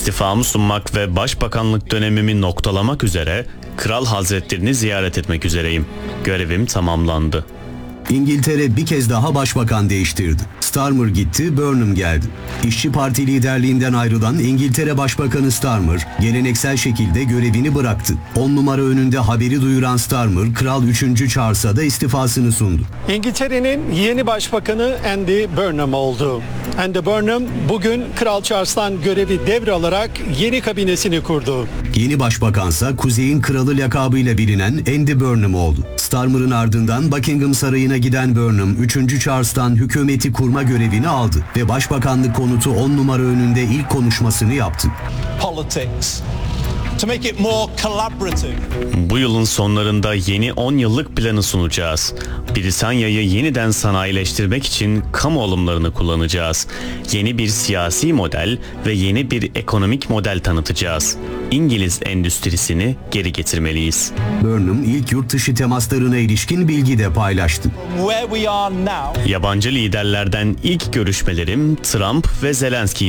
istifamı sunmak ve başbakanlık dönemimi noktalamak üzere Kral Hazretlerini ziyaret etmek üzereyim. Görevim tamamlandı. İngiltere bir kez daha başbakan değiştirdi. Starmer gitti, Burnham geldi. İşçi Parti liderliğinden ayrılan İngiltere Başbakanı Starmer, geleneksel şekilde görevini bıraktı. 10 numara önünde haberi duyuran Starmer, Kral 3. Charles'a da istifasını sundu. İngiltere'nin yeni başbakanı Andy Burnham oldu. Andy Burnham bugün Kral Charles'tan görevi devralarak yeni kabinesini kurdu. Yeni başbakansa Kuzey'in Kralı lakabıyla bilinen Andy Burnham oldu. Starmer'ın ardından Buckingham Sarayı'na giden Burnham, 3. Charles'tan hükümeti kurma görevini aldı ve başbakanlık konutu 10 numara önünde ilk konuşmasını yaptı. Politics. To make it more collaborative. Bu yılın sonlarında yeni 10 yıllık planı sunacağız. Britanya'yı yeniden sanayileştirmek için kamu alımlarını kullanacağız. Yeni bir siyasi model ve yeni bir ekonomik model tanıtacağız. İngiliz endüstrisini geri getirmeliyiz. Burnham ilk yurt dışı temaslarına ilişkin bilgi de paylaştı. Where we are now. Yabancı liderlerden ilk görüşmelerim Trump ve Zelenski